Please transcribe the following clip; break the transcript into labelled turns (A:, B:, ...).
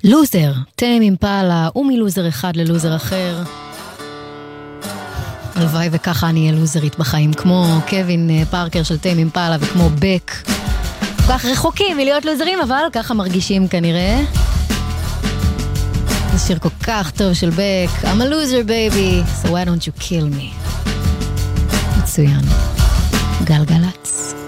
A: לוזר, טיים אימפלה, ומלוזר אחד ללוזר אחר. הלוואי וככה אני אהיה לוזרית בחיים, כמו קווין פארקר של טיים אימפלה וכמו בק. כל כך רחוקים מלהיות לוזרים, אבל ככה מרגישים כנראה. זה שיר כל כך טוב של בק. I'm a loser baby, so why don't you kill me. מצוין. גלגלץ.